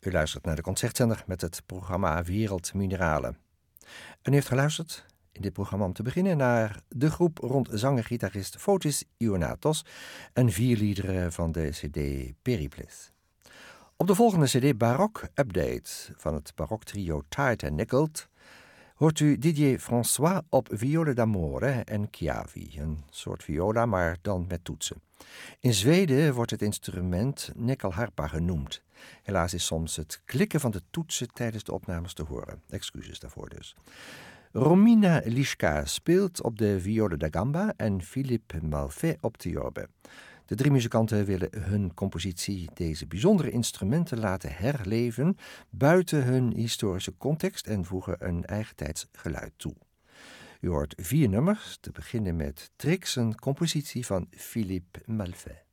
U luistert naar de Concertzender met het programma Wereld Mineralen. En u heeft geluisterd in dit programma om te beginnen naar de groep rond zanger-gitarist Fotis Ionatos en 4 liederen van de cd Periples. Op de volgende cd Barok Update van het baroktrio Tide and Nickled hoort u Didier François op viola d'amore en chiavi, een soort viola maar dan met toetsen. In Zweden wordt het instrument nyckelharpa genoemd. Helaas is soms het klikken van de toetsen tijdens de opnames te horen. Excuses daarvoor dus. Romina Lischka speelt op de viola da gamba en Philippe Malfait op tiorbe. De 3 muzikanten willen hun compositie deze bijzondere instrumenten laten herleven buiten hun historische context en voegen een eigentijds geluid toe. U hoort 4 nummers, te beginnen met Trix, een compositie van Philippe Malfait.